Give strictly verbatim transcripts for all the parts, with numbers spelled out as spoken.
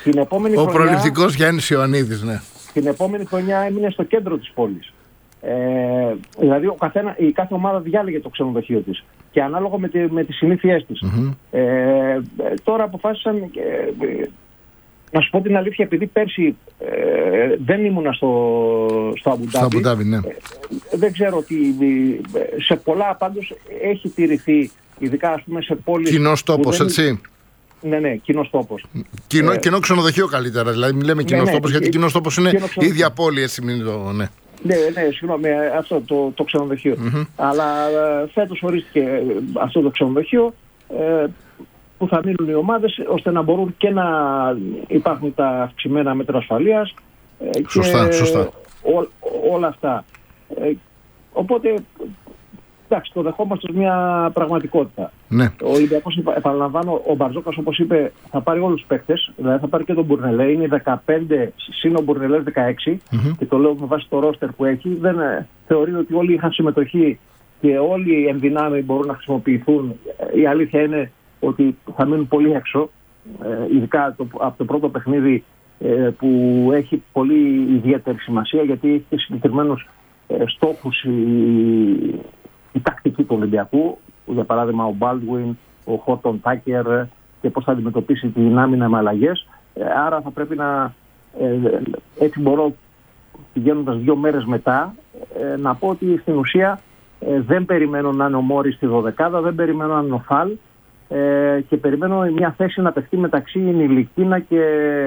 Την επόμενη Ο χρονιά, προληπτικός Γιάννης Ιωαννίδης, ναι. Την επόμενη χρονιά έμεινε στο κέντρο της πόλης. Ε, δηλαδή ο καθένα, η κάθε ομάδα διάλεγε το ξενοδοχείο της και ανάλογα με, τη, με τις συνήθειές της. Mm-hmm. Ε, τώρα αποφάσισαν, ε, να σου πω την αλήθεια, επειδή πέρσι ε, δεν ήμουνα στο, στο Αμπουντάμπι, ναι. ε, δεν ξέρω ότι σε πολλά πάντως έχει τηρηθεί, ειδικά ας πούμε σε πόλεις... Κοινός τόπος, δεν... έτσι. Ναι, ναι, κοινός τόπος. Κοινό, ε, κοινό ξενοδοχείο καλύτερα, δηλαδή μην λέμε κοινός ναι, ναι, τόπος, γιατί κοινός τόπος είναι κοινό η ίδια πόλη, έτσι μην το... Ναι. Ναι, ναι, συγγνώμη, αυτό το, το ξενοδοχείο. Mm-hmm. Αλλά ε, φέτος ορίστηκε αυτό το ξενοδοχείο ε, που θα μείνουν οι ομάδες ώστε να μπορούν και να υπάρχουν τα αυξημένα μέτρα ασφαλείας ε, σωστά, και σωστά. Ό, όλα αυτά. Ε, οπότε, εντάξει, το δεχόμαστε ως μια πραγματικότητα. Ναι. Ο Ολυμπιακός, επαναλαμβάνω, ο Μπαρτζόκας, όπως είπε, θα πάρει όλους τους παίκτες, δηλαδή θα πάρει και τον Μπουρνελέ, είναι δεκαπέντε συν ο Μπουρνελέ δεκαέξι, mm-hmm. και το λέω με βάση το ρόστερ που έχει. Δεν ε, θεωρεί ότι όλοι είχαν συμμετοχή και όλοι οι ενδυνάμοι μπορούν να χρησιμοποιηθούν. Η αλήθεια είναι ότι θα μείνουν πολύ έξω, ε, ειδικά το, από το πρώτο παιχνίδι ε, που έχει πολύ ιδιαίτερη σημασία, γιατί έχει και συγκεκριμένους ε, στόχους η, η τακτική του Ολυμπιακού. Για παράδειγμα ο Μπάλντουιν, ο Χόρτον Τάκερ και πώς θα αντιμετωπίσει την άμυνα με αλλαγές. Άρα θα πρέπει να, ε, έτσι μπορώ πηγαίνοντας δύο μέρες μετά, ε, να πω ότι στην ουσία ε, δεν περιμένω να είναι ο Μόρις στη δωδεκάδα, δεν περιμένω να είναι ο Φαλ ε, και περιμένω μια θέση να παιχτεί μεταξύ Νιλικίνα και,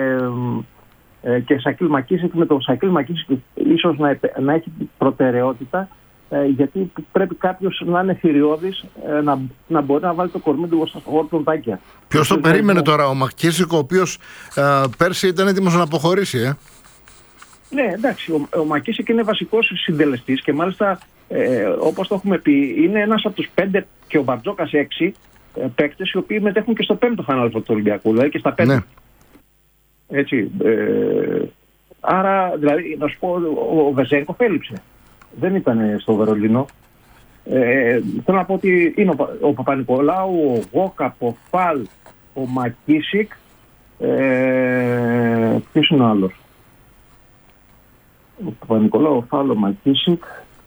ε, και Σακίλ Μακίσικ, με τον Σακίλ Μακίσικ ίσως να, να έχει προτεραιότητα. Ε, γιατί πρέπει κάποιος να είναι θηριώδης, ε, να, να μπορεί να βάλει το κορμί του στο Χόρτον Τάκερ. Ποιος το περίμενε τώρα, ο Μακίσικ, ο οποίος ε, πέρσι ήταν έτοιμος να αποχωρήσει, ε? Ναι, εντάξει, ο, ο Μακίσικ είναι βασικός συντελεστής και μάλιστα, ε, όπως το έχουμε πει, είναι ένας από τους πέντε και ο Μπαρτζόκας έξι ε, παίκτες οι οποίοι μετέχουν και στο πέμπτο Final Four του Ολυμπιακού, δηλαδή και στα πέντε. Ναι. Έτσι, ε, άρα, δηλαδή, να σου πω, ο, ο Βεζέγκοφ έλειψε. Δεν ήταν στο Βερολίνο. Ε, θέλω να πω ότι είναι ο, ο Παπα-Νικολάου, ο Γόκαπ, ο Φαλ, ο Μακίσικ. Ε, ποιος είναι ο άλλος? Ο Παπα-Νικολάου, ο Φαλ, ο Μακίσικ.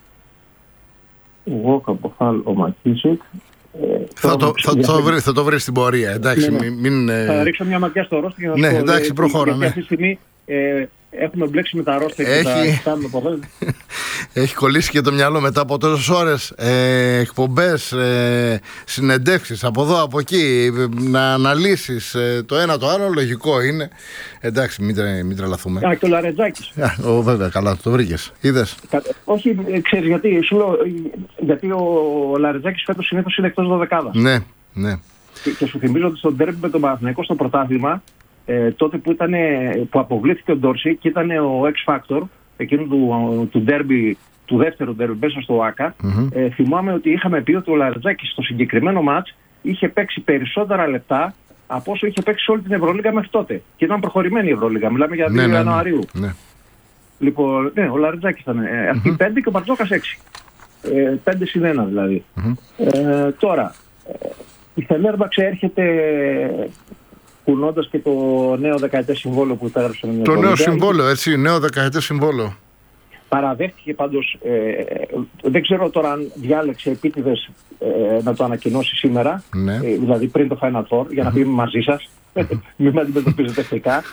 Ο Γόκαπ, ο Φαλ, ο Μακίσικ. Ε, θα, το, θα, θα, το βρει, θα το βρει στην πορεία. Εντάξει, ναι, ναι. Μην, ε... Θα ρίξω μια ματιά στο ρόστερ. Ναι, πω, εντάξει, ε, προχώρα. Ναι. Αυτή τη στιγμή ε, έχουμε μπλέξει με τα ρόστερ και τα κοιτάμε από Έχει κολλήσει και το μυαλό μετά από τόσες ώρες, ε, εκπομπές, ε, συνεντεύξεις από εδώ, από εκεί, να αναλύσεις ε, το ένα το άλλο, λογικό είναι. Εντάξει, μην, μην τρελαθούμε. Α, και ο Λαρετζάκης. Α, βέβαια, καλά, το βρήκες. Είδες. Κα, όχι, ξέρεις γιατί, σου λέω, γιατί ο, ο Λαρετζάκης φέτος συνήθως είναι εκτός δωδεκάδας. Ναι, ναι. Και, και σου θυμίζω ότι στον ντέρμπι με τον Παναθηναϊκό στο πρωτάθλημα, ε, τότε που, ήταν, που αποβλήθηκε ο Ντόρση και ήταν ο X Factor, εκείνου του, του ντέρμπι, του δεύτερου ντέρμπι μέσα στο ΆΚΑ, mm-hmm. ε, θυμάμαι ότι είχαμε πει ότι ο Λαρετζάκης στο συγκεκριμένο μάτς είχε παίξει περισσότερα λεπτά από όσο είχε παίξει όλη την Ευρωλίγα μέχρι τότε. Και ήταν προχωρημένη η Ευρωλίγα. Μιλάμε για δύο Ιανουαρίου. Ναι, ναι. Λοιπόν, ναι, ο Λαρετζάκης ήταν. Ε, αυτοί mm-hmm. πέντε και ο Μπαρτζόκας έξι. Ε, πέντε συν ένα δηλαδή. Mm-hmm. Ε, τώρα, ε, η Φενέρμπαξε έρχεται κουνώντας και το νέο δεκαετές συμβόλαιο που υπέγραψε. Το νέο συμβόλαιο, έτσι, νέο δεκαετές συμβόλαιο. Παραδέχτηκε πάντως, ε, δεν ξέρω τώρα αν διάλεξε επίτηδες ε, να το ανακοινώσει σήμερα, ναι. ε, δηλαδή πριν το Final Four, για να πει μαζί σας, μην με αντιμετωπίζετε εχθρικά.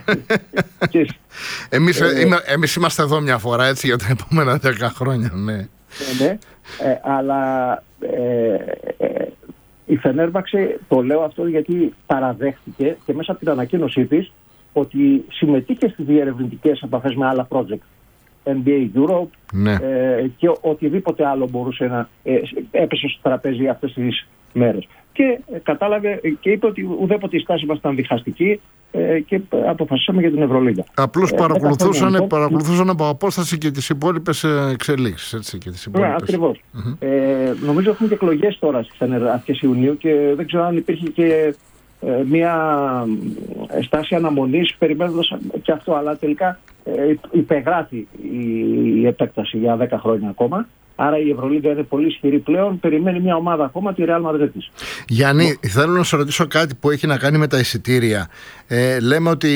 εμείς, ε, είμα, εμείς είμαστε εδώ μια φορά, έτσι, για τα επόμενα δέκα χρόνια, ναι. Ναι, ναι, ε, αλλά ε, ε, η Φενέρμπαξε, το λέω αυτό γιατί παραδέχτηκε και μέσα από την ανακοίνωσή της ότι συμμετείχε στις διερευνητικές επαφές με άλλα project. N B A Europe, ναι. ε, και οτιδήποτε άλλο μπορούσε να ε, έπεσε στο τραπέζι αυτές τις μέρες. Και ε, κατάλαβε και είπε ότι ουδέποτε η στάση μας ήταν διχαστική ε, και αποφασίσαμε για την Ευρωλίγα. Απλώς ε, παρακολουθούσαν, ε, παρακολουθούσαν από απόσταση και τις υπόλοιπες εξελίξεις. Έτσι, και τις υπόλοιπες. Ναι, ακριβώς. Mm-hmm. Ε, νομίζω έχουν και εκλογές τώρα στις αρχές Ιουνίου και δεν ξέρω αν υπήρχε και ε, μια στάση αναμονής περιμένοντας και αυτό, αλλά τελικά ε, υπεγράφει η, η επέκταση για δέκα χρόνια ακόμα. Άρα η Ευρωλίγα είναι πολύ ισχυρή πλέον. Περιμένει μια ομάδα ακόμα, τη Real Madrid. Γιάννη, θέλω να σε ρωτήσω κάτι που έχει να κάνει με τα εισιτήρια. Ε, λέμε ότι